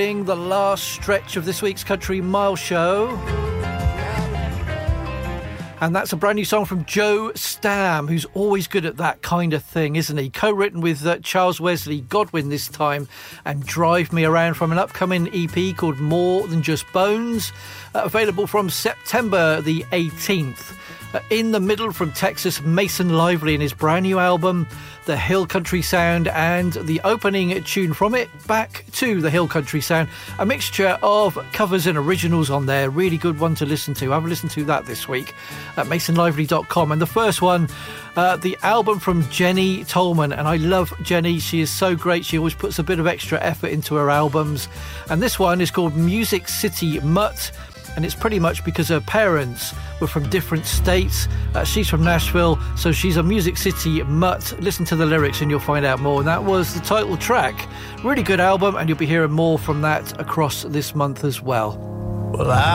The last stretch of this week's Country Mile Show. And that's a brand new song from Joe Stam, who's always good at that kind of thing, isn't he? Co-written with Charles Wesley Godwin this time, and Drive Me Around from an upcoming EP called More Than Just Bones, available from September the 18th. In the middle from Texas, Mason Lively and his brand new album, The Hill Country Sound, and the opening tune from it, Back to the Hill Country Sound. A mixture of covers and originals on there. Really good one to listen to. I've listened to that this week at masonlively.com. And the first one, the album from Jenny Tolman. And I love Jenny. She is so great. She always puts a bit of extra effort into her albums. And this one is called Music City Mutt. And it's pretty much because her parents were from different states. She's from Nashville, so she's a Music City mutt. Listen to the lyrics and you'll find out more. And that was the title track. Really good album, and you'll be hearing more from that across this month as well.